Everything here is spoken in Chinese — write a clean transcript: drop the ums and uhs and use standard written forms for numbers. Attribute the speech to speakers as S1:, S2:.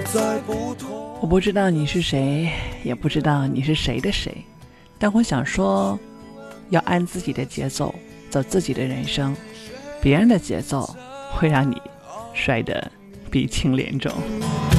S1: 我不知道你是谁，也不知道你是谁的谁，但我想说，要按自己的节奏走自己的人生，别人的节奏会让你摔得鼻青脸肿。